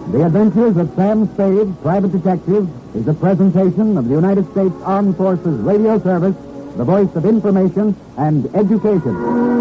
The Adventures of Sam Spade, Private Detective, is a presentation of the United States Armed Forces Radio Service, the voice of information and education.